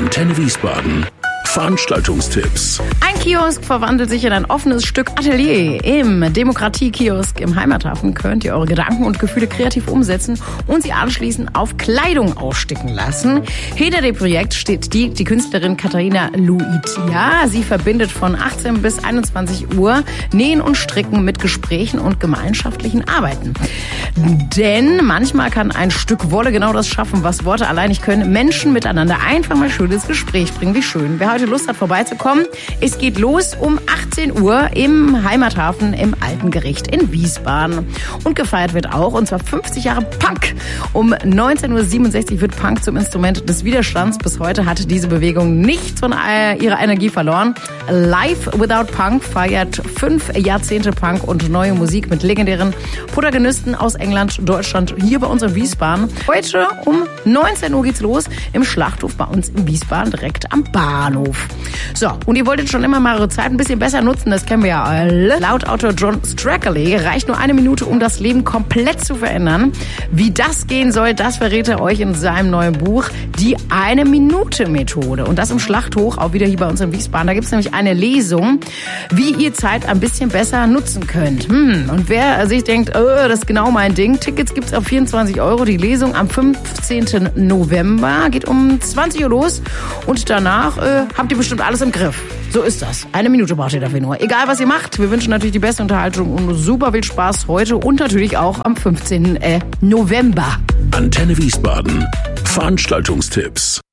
Antenne Wiesbaden. Veranstaltungstipps. Ein Kiosk verwandelt sich in ein offenes Stück Atelier. Im Demokratie-Kiosk im Heimathafen könnt ihr eure Gedanken und Gefühle kreativ umsetzen und sie anschließend auf Kleidung aussticken lassen. Hinter dem Projekt steht die Künstlerin Katharina Luitia. Sie verbindet von 18 bis 21 Uhr Nähen und Stricken mit Gesprächen und gemeinschaftlichen Arbeiten. Denn manchmal kann ein Stück Wolle genau das schaffen, was Worte allein nicht können. Menschen miteinander einfach mal schön ins Gespräch bringen. Wie schön. Wer heute Lust hat, vorbeizukommen, es geht los um 18 Uhr im Heimathafen im Alten Gericht in Wiesbaden. Und gefeiert wird auch, und zwar 50 Jahre Punk. Um 19.67 Uhr wird Punk zum Instrument des Widerstands. Bis heute hat diese Bewegung nichts von ihrer Energie verloren. Live Without Punk feiert 5 Jahrzehnte Punk und neue Musik mit legendären Protagonisten aus England, Deutschland, hier bei uns in Wiesbaden. Heute um 19 Uhr geht's los im Schlachthof bei uns in Wiesbaden, direkt am Bahnhof. So, und ihr wolltet schon immer mal eure Zeit ein bisschen besser nutzen, das kennen wir ja alle. Laut Autor John Strackley reicht nur 1 Minute, um das Leben komplett zu verändern. Wie das gehen soll, das verrät er euch in seinem neuen Buch, die 1-Minute-Methode. Und das im Schlachthof, auch wieder hier bei uns in Wiesbaden. Da gibt es nämlich eine Lesung, wie ihr Zeit ein bisschen besser nutzen könnt. Und wer sich denkt, das ist genau mein Ding, Tickets gibt's auf 24 €. Die Lesung am 15. November geht um 20 Uhr los und danach habt ihr bestimmt alles im Griff. So ist das. 1 Minute braucht ihr dafür nur. Egal, was ihr macht, wir wünschen natürlich die beste Unterhaltung und super viel Spaß heute und natürlich auch am 15. November. Antenne Wiesbaden. Veranstaltungstipps.